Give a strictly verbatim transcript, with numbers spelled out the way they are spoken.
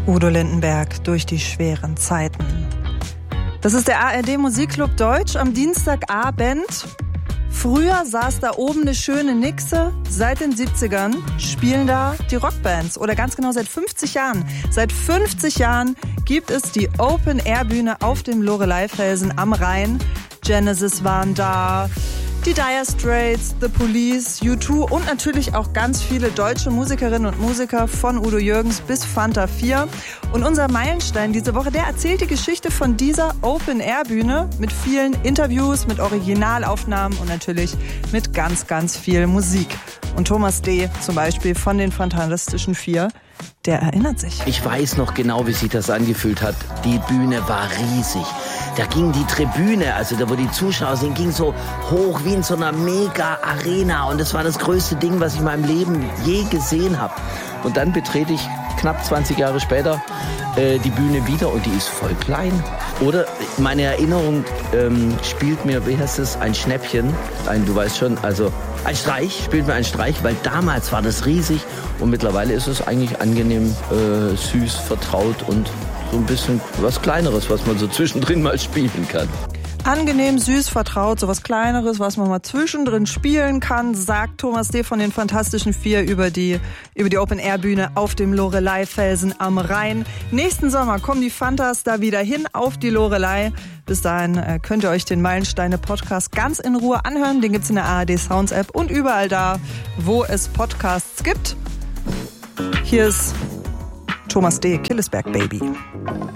Udo Lindenberg durch die schweren Zeiten. Das ist der A R D Musikclub Deutsch am Dienstagabend. Früher saß da oben eine schöne Nixe. Seit den siebzigern spielen da die Rockbands. Oder ganz genau seit fünfzig Jahren. Seit fünfzig Jahren gibt es die Open-Air-Bühne auf dem Loreleyfelsen am Rhein. Genesis waren da, die Dire Straits, The Police, U zwei und natürlich auch ganz viele deutsche Musikerinnen und Musiker von Udo Jürgens bis Fanta vier. Und unser Meilenstein diese Woche, der erzählt die Geschichte von dieser Open-Air-Bühne mit vielen Interviews, mit Originalaufnahmen und natürlich mit ganz, ganz viel Musik. Und Thomas D. zum Beispiel von den Fantastischen Vier, der erinnert sich. Ich weiß noch genau, wie sich das angefühlt hat. Die Bühne war riesig. Da ging die Tribüne, also da wo die Zuschauer sind, ging so hoch wie in so einer Mega-Arena. Und das war das größte Ding, was ich in meinem Leben je gesehen habe. Und dann betrete ich knapp zwanzig Jahre später äh, die Bühne wieder und die ist voll klein. Oder meine Erinnerung ähm, spielt mir, wie heißt es, ein Schnäppchen. Ein, du weißt schon, also ein Streich, spielt mir ein Streich, weil damals war das riesig. Und mittlerweile ist es eigentlich angenehm, äh, süß, vertraut und so ein bisschen was Kleineres, was man so zwischendrin mal spielen kann. Angenehm, süß, vertraut, so was Kleineres, was man mal zwischendrin spielen kann, sagt Thomas D. von den Fantastischen Vier über die, über die Open-Air-Bühne auf dem Loreleyfelsen am Rhein. Nächsten Sommer kommen die Fantas da wieder hin auf die Loreley. Bis dahin äh, könnt ihr euch den Meilensteine-Podcast ganz in Ruhe anhören. Den gibt's in der A R D Sounds-App und überall da, wo es Podcasts gibt. Hier ist Thomas D. Killesberg Baby.